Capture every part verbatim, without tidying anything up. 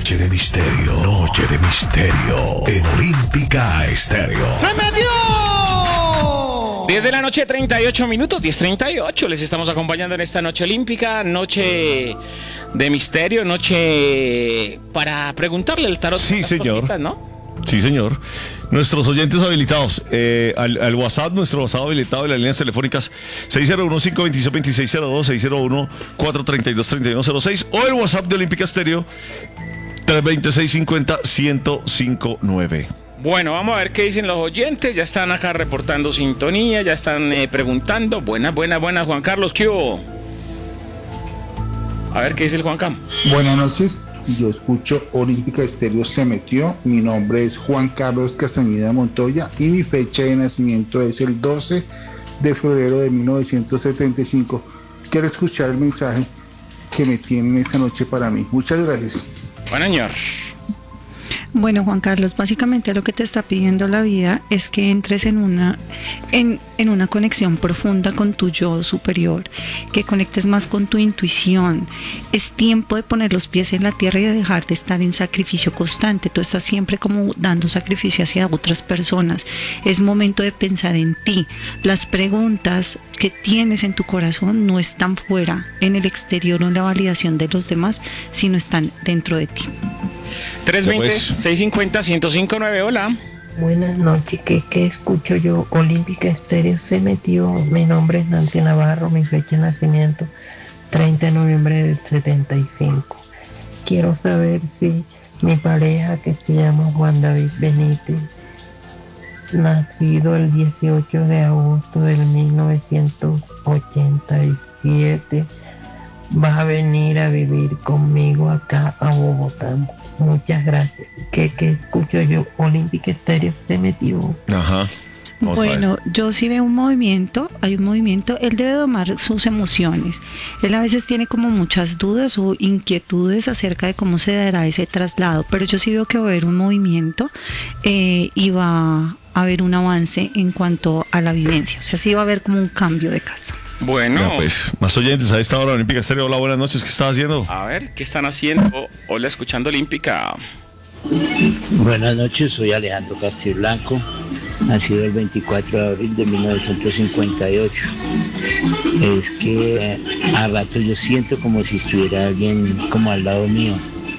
Noche de misterio, noche de misterio en Olímpica Estéreo. ¡Se metió! diez de la noche, treinta y ocho minutos, diez treinta y ocho. Les estamos acompañando en esta noche olímpica, noche de misterio, noche para preguntarle al tarot. Sí, señor. Cositas, ¿no? Sí, señor. Nuestros oyentes habilitados, eh, al, al WhatsApp, nuestro WhatsApp habilitado en las líneas telefónicas seis cero uno, cinco dos seis, dos seis cero dos, seis cero uno, cuatro tres dos, tres uno cero seis o el WhatsApp de Olímpica Estéreo tres dos seis, cinco cero, uno cero cinco nueve. Bueno, vamos a ver qué dicen los oyentes. Ya están acá reportando sintonía, ya están eh, preguntando. Buenas, buenas, buenas, Juan Carlos, ¿qué hubo? A ver qué dice el Juan Cam. Buenas noches, yo escucho Olímpica Estéreo se metió. Mi nombre es Juan Carlos Castañeda Montoya y mi fecha de nacimiento es el doce de febrero de mil novecientos setenta y cinco. Quiero escuchar el mensaje que me tienen esta noche para mí. Muchas gracias. Bueno, señor. Bueno, Juan Carlos, básicamente lo que te está pidiendo la vida es que entres en una, en, en una conexión profunda con tu yo superior, que conectes más con tu intuición. Es tiempo de poner los pies en la tierra y de dejar de estar en sacrificio constante. Tú estás siempre como dando sacrificio hacia otras personas. Es momento de pensar en ti. Las preguntas que tienes en tu corazón no están fuera, en el exterior o en la validación de los demás, sino están dentro de ti. tres dos cero, seis cinco cero, uno cero cinco nueve, hola. Buenas noches, ¿qué, qué escucho yo? Olímpica Estéreo se metió. Mi nombre es Nancy Navarro, mi fecha de nacimiento treinta de noviembre del setenta y cinco. Quiero saber si mi pareja, que se llama Juan David Benítez, nacido el dieciocho de agosto del mil novecientos ochenta y siete, va a venir a vivir conmigo acá a Bogotá. Muchas gracias. ¿Qué, qué escucho yo? Olímpica Estéreo se metió. Ajá. Vamos Bueno, yo sí veo un movimiento, hay un movimiento, él debe domar sus emociones. Él a veces tiene como muchas dudas o inquietudes acerca de cómo se dará ese traslado, pero yo sí veo que va a haber un movimiento eh, y va a haber un avance en cuanto a la vivencia. O sea, sí va a haber como un cambio de casa. Bueno, Ya, pues, más oyentes a esta hora, Olímpica Estéreo. Hola, buenas noches, ¿qué estás haciendo? a ver, ¿qué están haciendo? Hola, escuchando Olímpica. Buenas noches, soy Alejandro Castiblanco, nacido el veinticuatro de abril de mil novecientos cincuenta y ocho. Es que a rato yo siento como si estuviera alguien como al lado mío,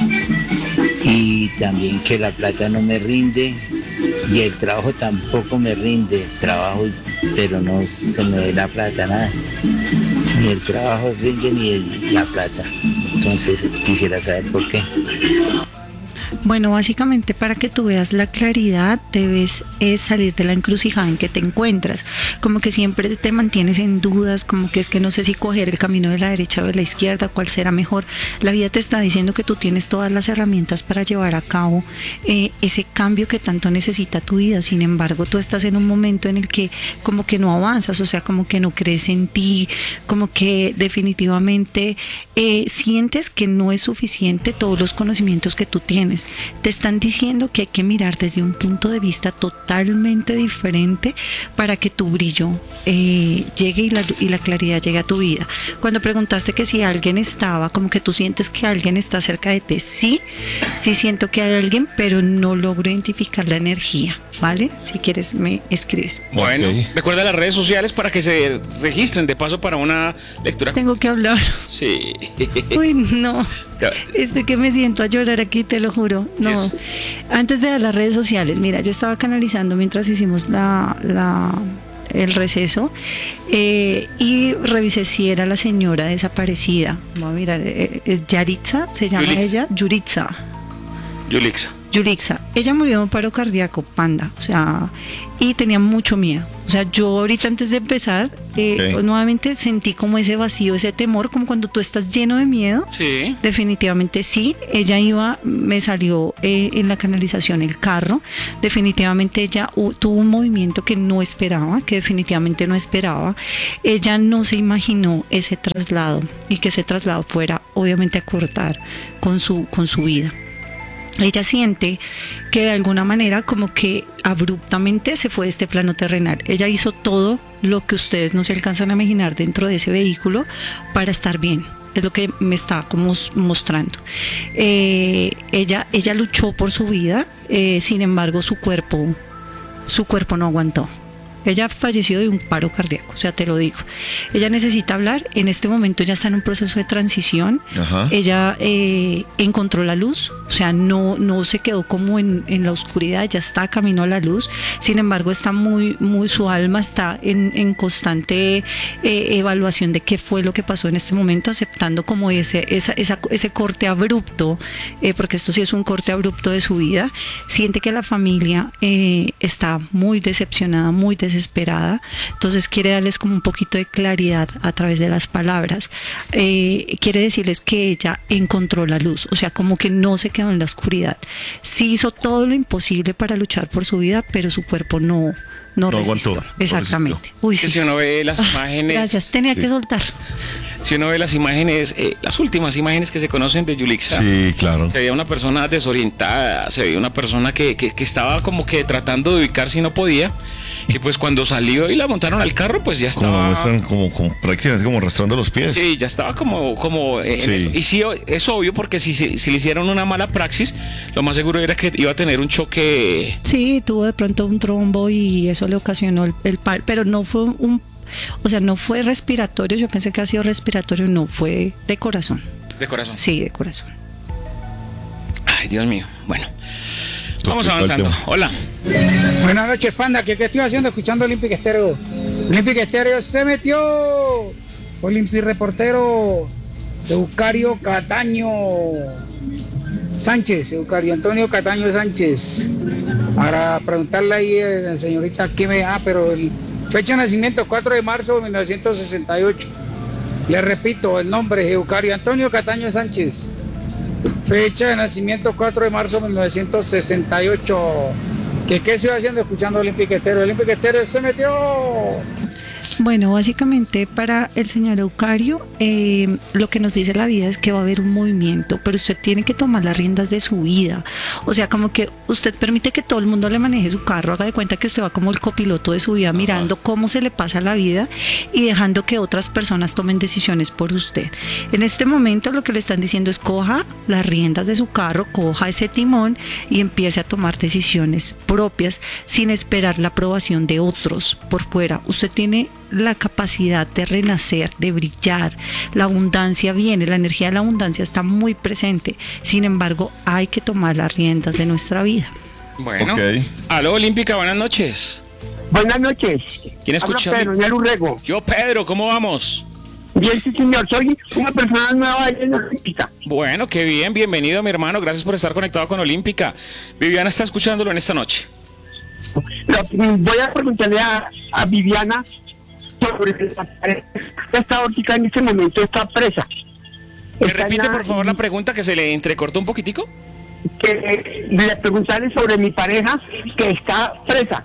y también que la plata no me rinde y el trabajo tampoco me rinde. Trabajo, pero no se me ve la plata, nada, ni el trabajo rinde ni el, la plata. Entonces quisiera saber por qué. Bueno, básicamente para que tú veas la claridad debes eh, salir de la encrucijada en que te encuentras, como que siempre te mantienes en dudas, como que es que no sé si coger el camino de la derecha o de la izquierda, cuál será mejor. La vida te está diciendo que tú tienes todas las herramientas para llevar a cabo eh, ese cambio que tanto necesita tu vida. Sin embargo, tú estás en un momento en el que como que no avanzas, o sea, como que no crees en ti, como que definitivamente eh, sientes que no es suficiente todos los conocimientos que tú tienes. Te están diciendo que hay que mirar desde un punto de vista totalmente diferente para que tu brillo eh, llegue y la, y la claridad llegue a tu vida. Cuando preguntaste que si alguien estaba, como que tú sientes que alguien está cerca de ti, sí, sí siento que hay alguien, pero no logro identificar la energía, ¿vale? Si quieres me escribes. Bueno, Ok. recuerda las redes sociales para que se registren de paso para una lectura. Tengo que hablar. Sí. Uy, no. Este que me siento a llorar aquí, te lo juro. No. Eso. Antes de dar las redes sociales, mira, yo estaba canalizando mientras hicimos la, la el receso eh, y revisé si era la señora desaparecida. Vamos a mirar, eh, es Yaritza, se llama Yulitza. ella, Yuritza. Yulixa. Yulixa, ella murió de un paro cardíaco, panda, o sea, y tenía mucho miedo. O sea, yo ahorita antes de empezar, eh, Ok. nuevamente sentí como ese vacío, ese temor, como cuando tú estás lleno de miedo. Sí. Definitivamente sí, ella iba, me salió eh, en la canalización el carro, definitivamente ella uh, tuvo un movimiento que no esperaba, que definitivamente no esperaba. Ella no se imaginó ese traslado y que ese traslado fuera obviamente a cortar con su, con su vida. Ella siente que de alguna manera como que abruptamente se fue de este plano terrenal. Ella hizo todo lo que ustedes no se alcanzan a imaginar dentro de ese vehículo para estar bien. es lo que me está como mostrando. Eh, ella, ella luchó por su vida, eh, sin embargo su cuerpo, su cuerpo no aguantó. Ella falleció de un paro cardíaco, o sea, te lo digo. Ella necesita hablar, en este momento ya está en un proceso de transición. Ajá. Ella eh, encontró la luz, o sea, no, no se quedó como en, en la oscuridad, ya está camino a la luz. Sin embargo, está muy, muy, su alma está en, en constante eh, evaluación de qué fue lo que pasó en este momento, aceptando como ese, esa, esa, ese corte abrupto, eh, porque esto sí es un corte abrupto de su vida. Siente que la familia eh, está muy decepcionada, muy decepcionada, desesperada, entonces quiere darles como un poquito de claridad a través de las palabras. Eh, quiere decirles que ella encontró la luz, o sea, como que no se quedó en la oscuridad. Sí hizo todo lo imposible para luchar por su vida, pero su cuerpo no no, no aguantó. Exactamente. No Uy, sí. Si uno ve las imágenes... Gracias, tenía sí. que soltar. Si uno ve las imágenes, eh, las últimas imágenes que se conocen de Yulixa, sí, claro. Se veía una persona desorientada, se veía una persona que, que, que estaba como que tratando de ubicarse y no podía. Y pues cuando salió y la montaron al carro, pues ya estaba... Como, como, como prácticamente como arrastrando los pies. Sí, ya estaba como... como eh, sí. el, y sí, es obvio porque si, si, si le hicieron una mala praxis, lo más seguro era que iba a tener un choque... Sí, tuvo de pronto un trombo y eso le ocasionó el, el par, pero no fue un... O sea, no fue respiratorio, yo pensé que ha sido respiratorio, no, fue de corazón. ¿De corazón? Sí, de corazón. Ay, Dios mío, bueno. Vamos avanzando. Hola. Buenas noches, Panda. ¿Qué, qué estoy haciendo? Escuchando Olympic Estéreo. Olympic Estéreo se metió. Olympic reportero de Eucario Cataño Sánchez. Eucario Antonio Cataño Sánchez. Para preguntarle ahí a la señorita qué me... Ah, pero el fecha de nacimiento cuatro de marzo de mil novecientos sesenta y ocho. Le repito, el nombre Eucario Antonio Cataño Sánchez. Fecha de nacimiento cuatro de marzo de mil novecientos sesenta y ocho. ¿Qué, qué se iba haciendo escuchando Olympic Estéreo? Olympic Estéreo se metió. Bueno, básicamente para el señor Eucario, eh, lo que nos dice la vida es que va a haber un movimiento, pero usted tiene que tomar las riendas de su vida. O sea, como que usted permite que todo el mundo le maneje su carro, haga de cuenta que usted va como el copiloto de su vida, mirando cómo se le pasa la vida y dejando que otras personas tomen decisiones por usted. En este momento lo que le están diciendo es coja las riendas de su carro, coja ese timón y empiece a tomar decisiones propias sin esperar la aprobación de otros por fuera. Usted tiene la capacidad de renacer, de brillar, la abundancia viene, la energía de la abundancia está muy presente, sin embargo hay que tomar las riendas de nuestra vida. Bueno, okay. Aló Olímpica, buenas noches. Buenas noches. ¿Quién escucha? Pedro, Pedro Urrego. Yo Pedro, ¿cómo vamos? Bien, sí señor, soy una persona nueva en Olímpica. Bueno, qué bien, bienvenido mi hermano, gracias por estar conectado con Olímpica. Viviana está escuchándolo en esta noche. Voy a preguntarle a, a Viviana sobre la pareja. Esta órtica en este momento está presa. ¿Me repite la, por favor la pregunta que se le entrecortó un poquitico? Que le preguntarle sobre mi pareja que está presa.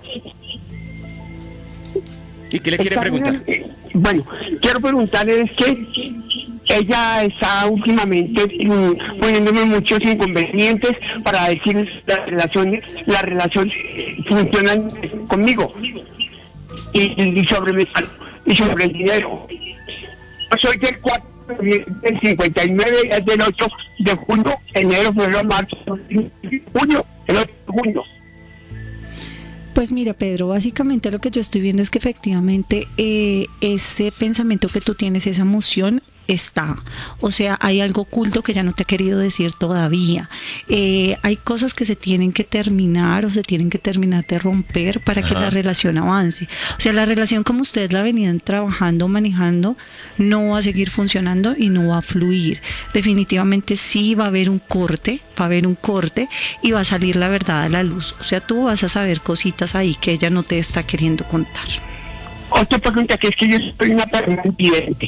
¿Y qué le quiere preguntar? En, bueno, quiero preguntarle es que ella está últimamente mm, poniéndome muchos inconvenientes para decir las relaciones, la relación funcionan conmigo. Y, y sobre mi y sobre el dinero. Yo soy del cuatro del cincuenta y nueve, es del ocho de junio, enero, febrero, marzo, junio, el ocho de junio. Pues mira, Pedro, básicamente lo que yo estoy viendo es que efectivamente eh, ese pensamiento que tú tienes, esa emoción, está, o sea, hay algo oculto que ya no te ha querido decir todavía. Eh, hay cosas que se tienen que terminar o se tienen que terminar de romper para Ajá. que la relación avance. O sea, la relación como ustedes la venían trabajando, manejando, no va a seguir funcionando y no va a fluir. Definitivamente sí va a haber un corte, va a haber un corte y va a salir la verdad a la luz. O sea, tú vas a saber cositas ahí que ella no te está queriendo contar. Otra pregunta que es que yo soy una persona invidente.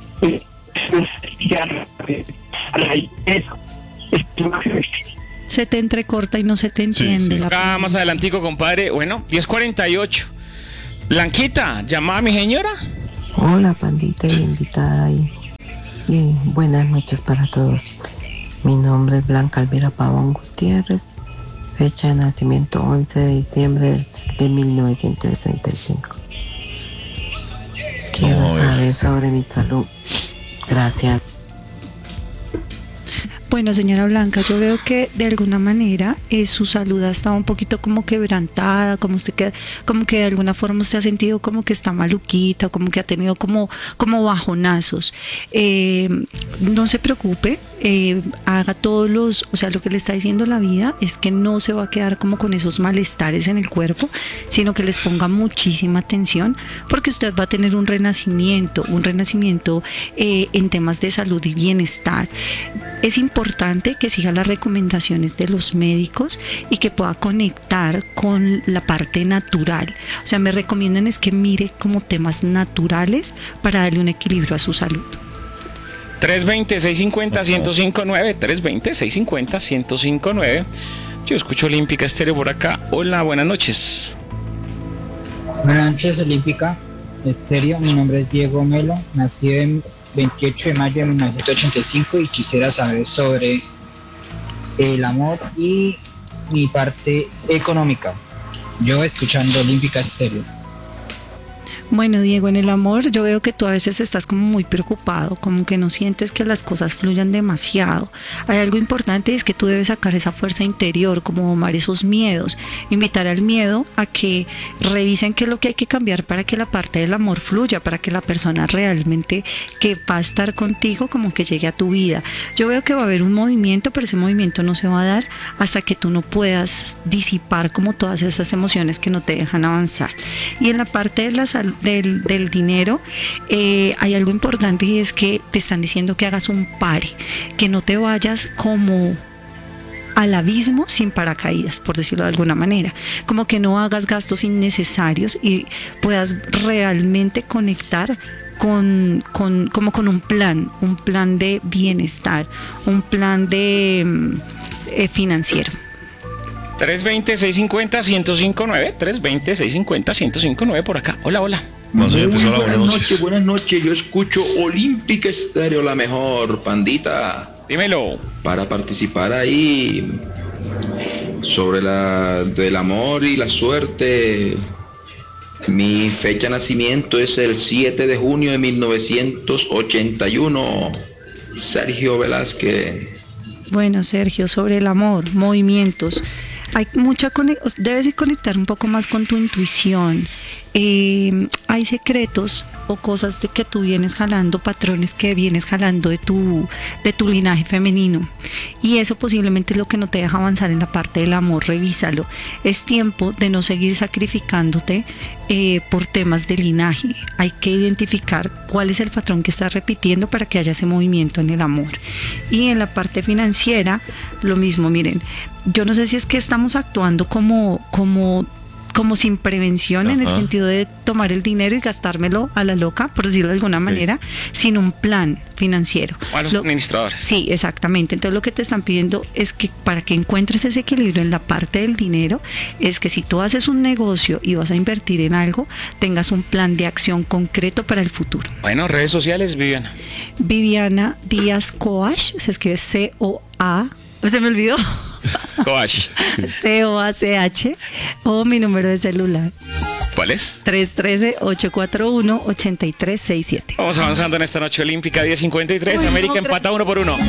Se te entrecorta y no se te entiende. Sí, sí. La Acá más adelantico, compadre. Bueno, diez cuarenta y ocho. Blanquita, ¿llamaba a mi señora? Hola, pandita y invitada ahí. Y buenas noches para todos. Mi nombre es Blanca Elvira Pavón Gutiérrez. Fecha de nacimiento once de diciembre de mil novecientos sesenta y cinco. Quiero saber sobre mi salud. Gracias. Bueno, señora Blanca, yo veo que de alguna manera eh, su salud ha estado un poquito como quebrantada, como usted que, como que de alguna forma usted ha sentido como que está maluquita, como que ha tenido como, como bajonazos. Eh, no se preocupe, eh, haga todos los, o sea, lo que le está diciendo la vida es que no se va a quedar como con esos malestares en el cuerpo, sino que les ponga muchísima atención, porque usted va a tener un renacimiento, un renacimiento eh, en temas de salud y bienestar. Es importante que siga las recomendaciones de los médicos y que pueda conectar con la parte natural. O sea, me recomiendan es que mire como temas naturales para darle un equilibrio a su salud. tres veinte, seiscientos cincuenta, ciento cinco nueve, tres veinte, seiscientos cincuenta, ciento cinco nueve. Yo escucho Olímpica Estéreo por acá. Hola, buenas noches. Buenas noches, Olímpica Estéreo. Mi nombre es Diego Melo. Nací en veintiocho de mayo de mil novecientos ochenta y cinco y quisiera saber sobre el amor y mi parte económica. Yo escuchando Olímpica Estéreo. Bueno, Diego, en el amor yo veo que tú a veces estás como muy preocupado, como que no sientes que las cosas fluyan demasiado. Hay algo importante, es que tú debes sacar esa fuerza interior, como domar esos miedos, invitar al miedo a que revisen qué es lo que hay que cambiar para que la parte del amor fluya, para que la persona realmente que va a estar contigo como que llegue a tu vida. Yo veo que va a haber un movimiento, pero ese movimiento no se va a dar hasta que tú no puedas disipar como todas esas emociones que no te dejan avanzar. Y en la parte de la salud, Del, del dinero, eh, hay algo importante y es que te están diciendo que hagas un pare, que no te vayas como al abismo sin paracaídas, por decirlo de alguna manera, como que no hagas gastos innecesarios y puedas realmente conectar con, con como con un plan, un plan de bienestar, un plan de eh, financiero. tres veinte, seiscientos cincuenta, ciento cinco nueve, tres veinte, seiscientos cincuenta, ciento cinco nueve por acá. Hola, hola. Más Muy oyentes, hola, buenas buenas noches, noches. buenas noches. Yo escucho Olímpica Estéreo, la mejor, pandita. Dímelo. Para participar ahí sobre la del amor y la suerte. Mi fecha de nacimiento es el siete de junio de mil novecientos ochenta y uno. Sergio Velázquez. Bueno, Sergio, sobre el amor, movimientos. Hay mucha conex- debes de conectar un poco más con tu intuición. Eh, hay secretos o cosas de que tú vienes jalando, patrones que vienes jalando de tu, de tu linaje femenino, y eso posiblemente es lo que no te deja avanzar en la parte del amor. Revísalo. Es tiempo de no seguir sacrificándote eh, por temas de linaje. Hay que identificar cuál es el patrón que estás repitiendo para que haya ese movimiento en el amor. Y en la parte financiera, lo mismo. Miren, yo no sé si es que estamos actuando como como como sin prevención. Ajá. En el sentido de tomar el dinero y gastármelo a la loca, por decirlo de alguna manera, sí. Sin un plan financiero. A los lo, administradores. Sí, exactamente. Entonces lo que te están pidiendo es que para que encuentres ese equilibrio en la parte del dinero, es que si tú haces un negocio y vas a invertir en algo, tengas un plan de acción concreto para el futuro. Bueno, redes sociales, Viviana. Viviana Díaz Coach, se escribe C O A, se me olvidó. Coach. C O A C H, o mi número de celular. ¿Cuál es? tres uno tres, ocho cuatro uno, ocho tres seis siete. Vamos avanzando en esta noche olímpica, diez cincuenta y tres. América empata uno por uno.